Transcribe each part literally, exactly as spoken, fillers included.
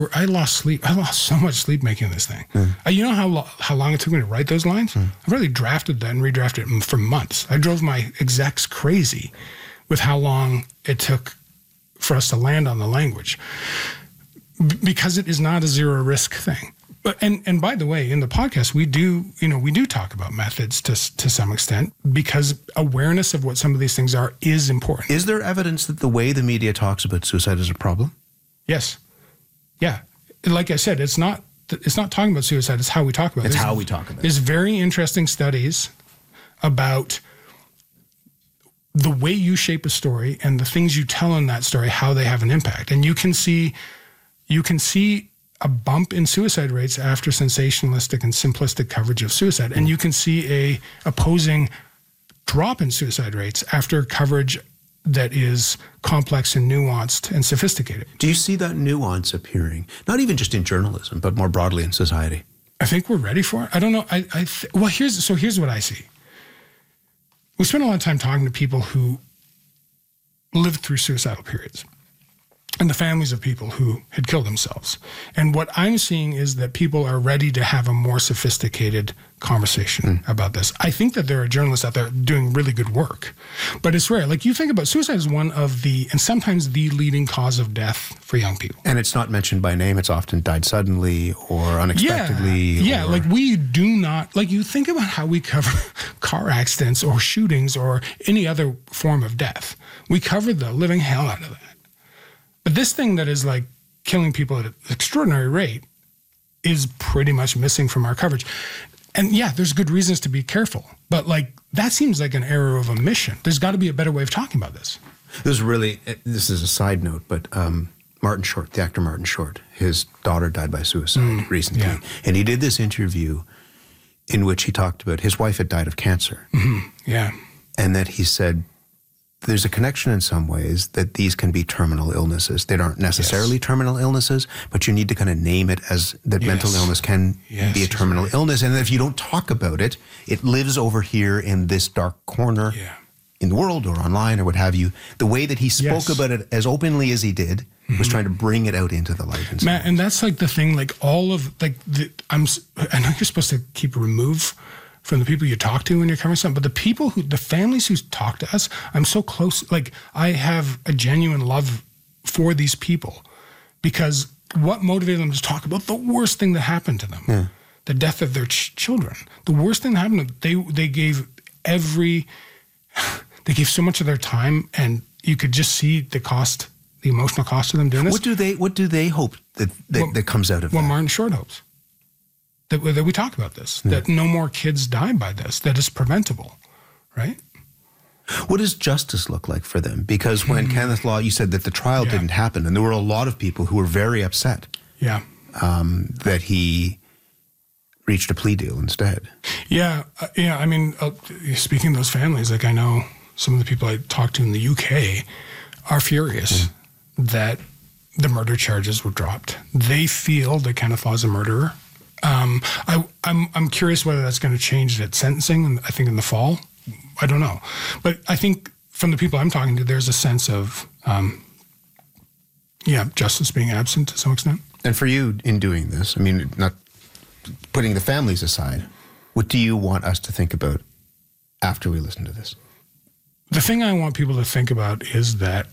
I lost sleep. I lost so much sleep making this thing. Mm. Uh, you know how lo- how long it took me to write those lines? Mm. I've really drafted that and redrafted it for months. I drove my execs crazy with how long it took for us to land on the language, B- because it is not a zero risk thing. But and and by the way, in the podcast, we do you know we do talk about methods to to some extent, because awareness of what some of these things are is important. Is there evidence that the way the media talks about suicide is a problem? Yes. Yeah, like I said, it's not it's not talking about suicide. It's how we talk about it. It's there's, how we talk about it. There's very interesting studies about the way you shape a story and the things you tell in that story, how they have an impact. And you can see you can see a bump in suicide rates after sensationalistic and simplistic coverage of suicide, and you can see a opposing drop in suicide rates after coverage that is complex and nuanced and sophisticated. Do you see that nuance appearing, not even just in journalism, but more broadly in society? I think we're ready for it. I don't know. I, I th- well, here's so here's what I see. We spend a lot of time talking to people who lived through suicidal periods and the families of people who had killed themselves. And what I'm seeing is that people are ready to have a more sophisticated conversation mm. about this. I think that there are journalists out there doing really good work, but it's rare. Like, you think about suicide as one of the, and sometimes the leading cause of death for young people. And it's not mentioned by name. It's often died suddenly or unexpectedly. Yeah, yeah or... like we do not, like you think about how we cover car accidents or shootings or any other form of death. We cover the living hell out of that. But this thing that is like killing people at an extraordinary rate is pretty much missing from our coverage. And yeah, there's good reasons to be careful, but like that seems like an error of omission. There's got to be a better way of talking about this. This is really, this is a side note, but um, Martin Short, the actor Martin Short, his daughter died by suicide mm, recently. Yeah. And he did this interview in which he talked about his wife had died of cancer. Mm-hmm. Yeah. And that he said, there's a connection in some ways that these can be terminal illnesses. They aren't necessarily yes. terminal illnesses, but you need to kind of name it as that yes. mental illness can yes, be a terminal right. illness. And if you don't talk about it, it lives over here in this dark corner yeah. in the world or online or what have you. The way that he spoke yes. about it as openly as he did mm-hmm. was trying to bring it out into the light. And Matt, and that's like the thing, like all of, like, the, I'm, I know you're supposed to keep remove from the people you talk to when you're covering something, but the people who, the families who talk to us, I'm so close. Like, I have a genuine love for these people because what motivated them to talk about the worst thing that happened to them, yeah. the death of their ch- children. The worst thing that happened to them, they, they gave every, they gave so much of their time, and you could just see the cost, the emotional cost of them doing this. What do they, what do they hope that, that, what, that comes out of what that? What Martin Short hopes. That, that we talk about this, yeah. that no more kids die by this, that it's preventable, right? What does justice look like for them? Because when mm-hmm. Kenneth Law, you said that the trial yeah. didn't happen, and there were a lot of people who were very upset yeah. um, that he reached a plea deal instead. Yeah, uh, yeah. I mean, uh, speaking of those families, like I know some of the people I talked to in the U K are furious mm-hmm. that the murder charges were dropped. They feel that Kenneth Law is a murderer. Um, I, I'm I'm curious whether that's going to change at sentencing. I think in the fall, I don't know, but I think from the people I'm talking to, there's a sense of, um, yeah, justice being absent to some extent. And for you in doing this, I mean, not putting the families aside, what do you want us to think about after we listen to this? The thing I want people to think about is that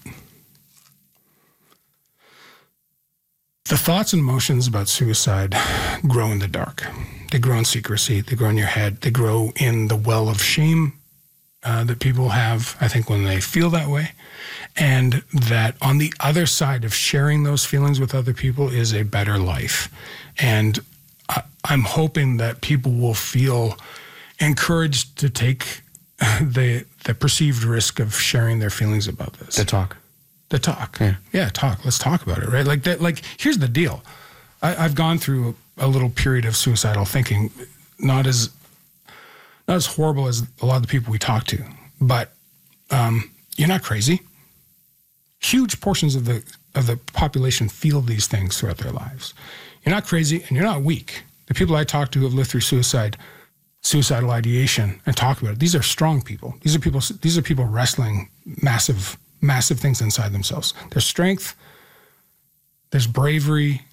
the thoughts and emotions about suicide grow in the dark. They grow in secrecy. They grow in your head. They grow in the well of shame uh, that people have, I think, when they feel that way. And that on the other side of sharing those feelings with other people is a better life. And I, I'm hoping that people will feel encouraged to take the the perceived risk of sharing their feelings about this. To talk. The talk. Yeah. yeah, talk. Let's talk about it, right? Like that. Like, here's the deal. I, I've gone through a, a little period of suicidal thinking, not as not as horrible as a lot of the people we talk to, but um, you're not crazy. Huge portions of the of the population feel these things throughout their lives. You're not crazy, and you're not weak. The people I talk to who have lived through suicide, suicidal ideation, and talk about it, these are strong people. These are people. These are people wrestling massive. massive things inside themselves. There's strength, there's bravery,